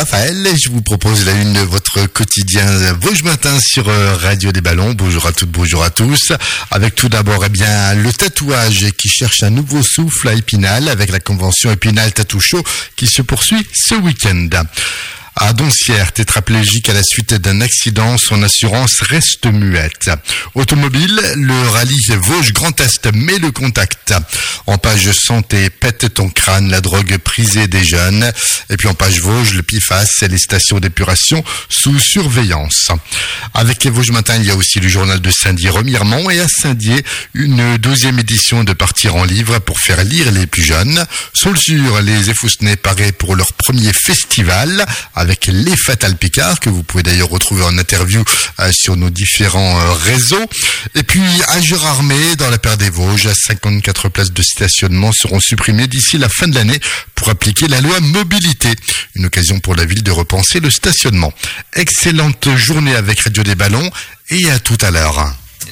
Raphaël et je vous propose la une de votre quotidien Vosges Matin sur Radio des Ballons. Bonjour à toutes, bonjour à tous. Avec tout d'abord, le tatouage qui cherche un nouveau souffle à Épinal avec la convention Épinal Tattoo Show qui se poursuit ce week-end. À Doncières, tétraplégique à la suite d'un accident, son assurance reste muette. Automobile, le rallye Vosges Grand Est met le contact. En page santé, pète ton crâne, la drogue prisée des jeunes. Et puis en page Vosges, le PFAS et les stations d'épuration sous surveillance. Avec les Vosges Matin, il y a aussi le journal de Saint-Dié-Remiremont et à Saint-Dié, une 12e édition de Partir en livre pour faire lire les plus jeunes. Saulsure, les Effousnais paraît pour leur premier festival avec les Fatal Picard, que vous pouvez d'ailleurs retrouver en interview sur nos différents réseaux. Et puis à Gérardmer, dans la Paire des Vosges, 54 places de stationnement seront supprimées d'ici la fin de l'année pour appliquer la loi mobilité. Une occasion pour la ville de repenser le stationnement. Excellente journée avec Radio des Ballons et à tout à l'heure.